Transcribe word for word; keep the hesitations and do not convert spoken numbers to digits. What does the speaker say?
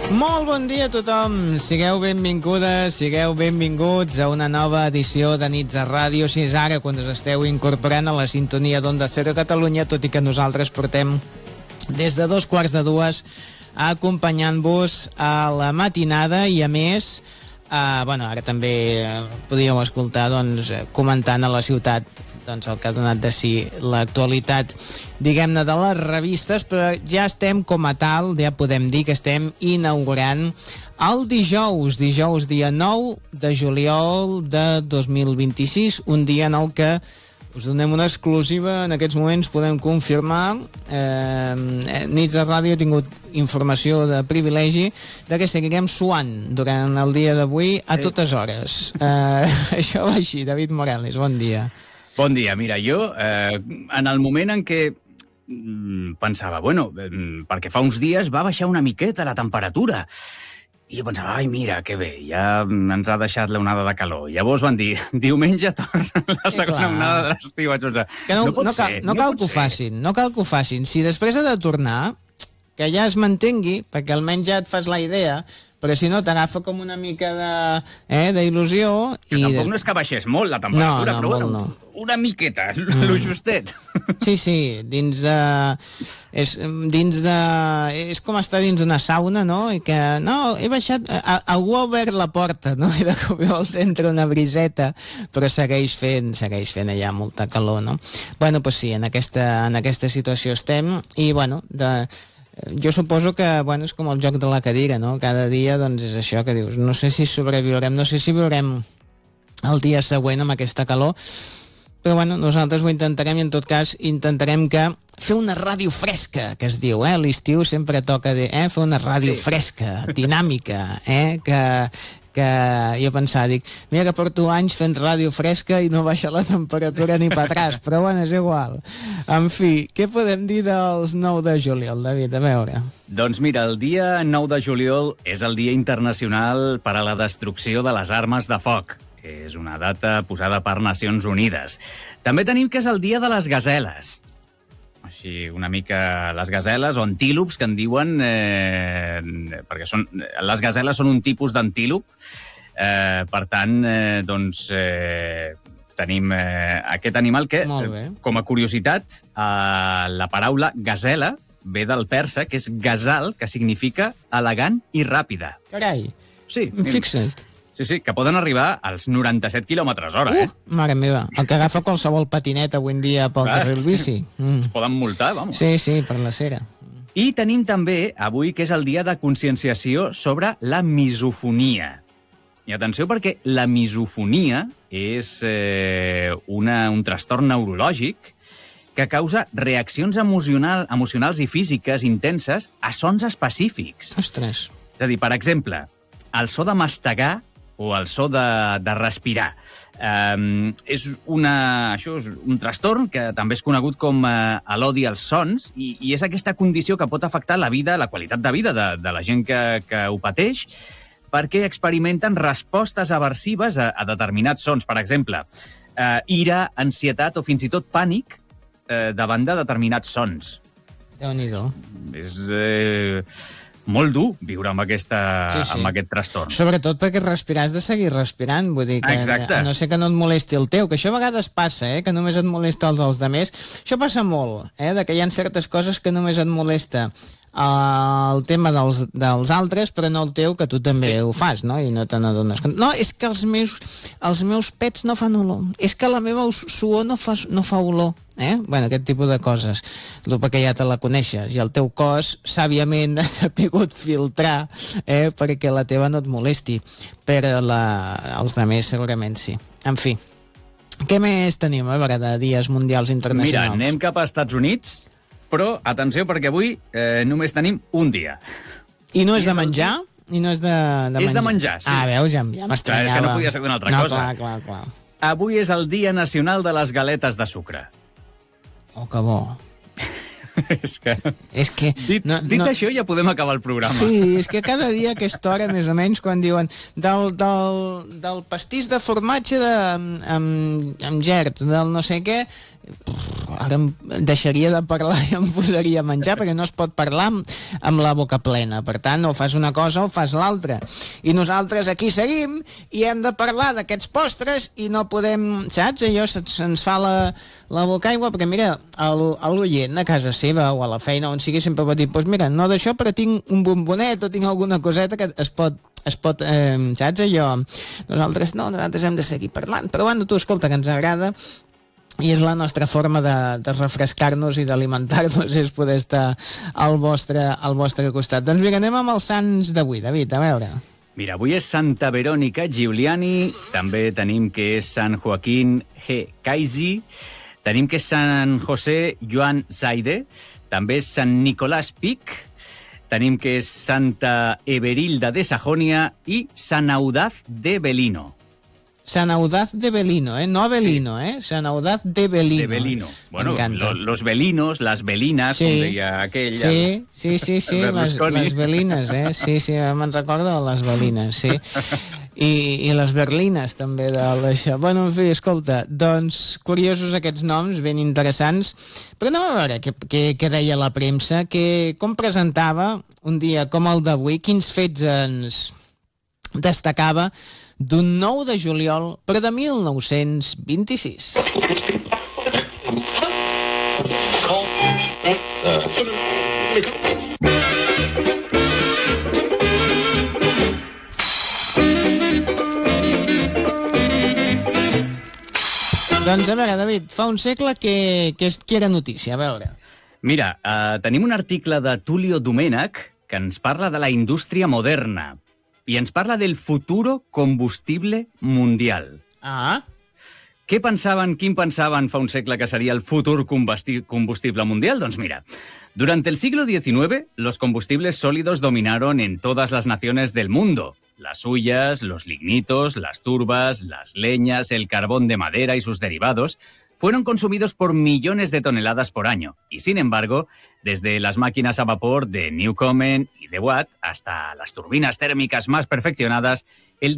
Molt bon dia a tothom, sigueu benvingudes, sigueu benvinguts a una nova edició de Nits a Ràdio. Si és ara quan us esteu incorporant a la sintonia d'Onda Cero Catalunya, tot i que nosaltres portem des de dos quarts de dues acompanyant-vos a la matinada i a més, eh, bueno, ara també podíeu escoltar doncs, comentant a la ciutat doncs el que ha donat de si l'actualitat, diguem-ne, de les revistes, però ja estem com a tal, ja podem dir que estem inaugurant el dijous, dijous dia nou de juliol de dos mil vint-i-sis, un dia en el que us donem una exclusiva, en aquests moments podem confirmar, eh, Nits de Ràdio ha tingut informació de privilegi de que seguirem suant durant el dia d'avui a totes hores. Eh, això va així, David Morales, bon dia. Bon dia, mira, jo, eh, en el moment en què mm, pensava, bueno, eh, perquè fa uns dies va baixar una miqueta la temperatura, i jo pensava, ai, mira, que bé, ja ens ha deixat l'onada de calor. Llavors van dir, diumenge torna la segona onada de l'estiu. Vaig pensar, que no, no pot no cal, ser, no no cal pot que ho ser. facin, no cal que ho facin. Si després ha de tornar, que ja es mantengui, perquè almenys ja et fas la idea, però si no t'agafa com una mica de, eh, d'il·lusió. Que i tampoc des... no és que baixés molt la temperatura, no, no, però molt una, no. una miqueta, Mm. lo justet. Sí, sí, dins de... És, dins de... És com estar dins d'una sauna, no? I que, no, he baixat... A, algú ha obert la porta, no? I de cop i volta entra una briseta, però segueix fent, segueix fent allà molta calor, no? Bueno, doncs sí, en aquesta, en aquesta situació estem, i, bueno, de... Jo suposo que, bueno, és com el joc de la cadira, no? Cada dia, doncs, és això que dius. No sé si sobreviurem, no sé si viurem el dia següent amb aquesta calor, però, bueno, nosaltres ho intentarem i, en tot cas, intentarem que fer una ràdio fresca, que es diu, eh? L'estiu sempre toca dir, eh? Fer una ràdio Sí. fresca, dinàmica, eh? Que... que jo pensava, dic, mira que porto anys fent ràdio fresca i no baixa la temperatura ni per atràs, però bueno, és igual. En fi, què podem dir dels nou de juliol, David? A veure. Doncs mira, el dia nou de juliol és el Dia Internacional per a la Destrucció de les Armes de Foc. És una data posada per Nacions Unides. També tenim que és el Dia de les Gaseles. Així, una mica les gaseles o antílops, que en diuen, eh, perquè són, les gaseles són un tipus d'antílop, eh, per tant, eh, doncs, eh, tenim eh, aquest animal que, Molt bé. com a curiositat, eh, la paraula gasela ve del persa, que és gazal, que significa elegant i ràpida. Carai, Sí, fixa't. sí, sí, que poden arribar als noranta-set quilòmetres hora, eh? Uh, mare meva, el que agafa qualsevol patinet avui en dia pel Clar, carril sí. bici. Mm. Es poden multar, vamos. Sí, sí, per la cera. I tenim també avui que és el dia de conscienciació sobre la misofonia. I atenció, perquè la misofonia és eh, una, un trastorn neurològic que causa reaccions emocional, emocionals i físiques intenses a sons específics. Ostres. És a dir, per exemple, el so de mastegar o el so de, de respirar. Um, és, una, això és un trastorn que també és conegut com uh, l'odi als sons i, i és aquesta condició que pot afectar la vida, la qualitat de vida de, de la gent que, que ho pateix, perquè experimenten respostes aversives a, a determinats sons. Per exemple, uh, ira, ansietat o fins i tot pànic uh, davant de determinats sons. Déu-n'hi-do. És... Eh, molt dur viure amb, aquesta, Sí, sí. amb aquest trastorn. Sobretot perquè respirar has de seguir respirant, vull dir que Exacte. a no ser que no et molesti el teu, que això a vegades passa, eh, que només et molesta els dels demés. Això passa molt, eh, de que hi ha certes coses que només et molesta eh, el tema dels, dels altres, però no el teu, que tu també sí. ho fas, no? I no te n'adones. No, és que els meus, els meus pets no fan olor. És que la meva suor no fa, no fa olor. Eh? Bueno, aquest tipus de coses. Tu perquè ja te la coneixes i el teu cos sàviament ha sapigut filtrar eh? perquè la teva no et molesti, però la... els altres segurament sí. En fi, què més tenim a veure de dies mundials Mira, internacionals? anem cap als Estats Units, però atenció perquè avui eh, només tenim un dia. I no és de menjar? I no és de, de És menjar? de menjar, sí. Ah, veus, ja, ja m'estranyava. Clar, que no podia ser d'una altra no, cosa. Clar, clar, clar. Avui és el Dia Nacional de les Galetes de Sucre. Oh, que bo. és que... És que... Dit, no, dit no... això, ja podem acabar el programa. Sí, és que cada dia a aquesta hora, més o menys, quan diuen del, del, del pastís de formatge de, amb, amb, amb gerds, del no sé què, ara em deixaria de parlar i em posaria a menjar, perquè no es pot parlar amb, amb la boca plena. Per tant, o fas una cosa o fas l'altra. I nosaltres aquí seguim i hem de parlar d'aquests postres i no podem, saps? Allò se, se'ns fa la, la boca aigua, perquè mira, l'oient a casa seva o a la feina on sigui sempre pot dir, doncs mira, no d'això, però tinc un bombonet o tinc alguna coseta que es pot es pot, eh, saps allò? Nosaltres no, nosaltres hem de seguir parlant. Però bueno, tu, escolta, que ens agrada i és la nostra forma de, de refrescar-nos i d'alimentar-nos, és poder estar al vostre, al vostre costat. Doncs vinga, anem amb els sants d'avui, David, a veure. Mira, avui és Santa Verònica Giuliani, també tenim que és Sant Joaquín G. Caisi, tenim que és Sant José Joan Zaide, també és Sant Nicolàs Pic, tenim que és Santa Everilda de Sajònia i Sant Audaz de Belino. Sant Audaz de Belino, eh? No Avelino, sí. eh? Sant Audaz de Belino. De Belino. Bueno, lo, los belinos, las belinas, sí. Com deia aquell... Sí, sí, sí, sí, les, les belines, eh? Sí, sí, me'n recordo de les belines, sí. I, i les berlines, també, d'això. Bueno, en fi, escolta, doncs, curiosos aquests noms, ben interessants, però anem a veure què, què, què deia la premsa, que, com presentava un dia com el d'avui, quins fets ens destacava d'un nou de juliol, però de mil nou-cents vint-i-sis. Doncs a veure, David, fa un segle que, que, que era notícia, a veure. Mira, uh, tenim un article de Tullio Domènech que ens parla de la indústria moderna i ens parla del futuro combustible mundial. Ah. Què pensaven, quin pensaven fa un segle que seria el futur combustible mundial? Doncs mira, durante el siglo diecinueve, los combustibles sólidos dominaron en todas las naciones del mundo. Las huyas, los lignitos, las turbas, las leñas, el carbón de madera y sus derivados fueron consumidos por millones de toneladas por año. Y sin embargo, desde las máquinas a vapor de Newcomen y de Watt hasta las turbinas térmicas más perfeccionadas, el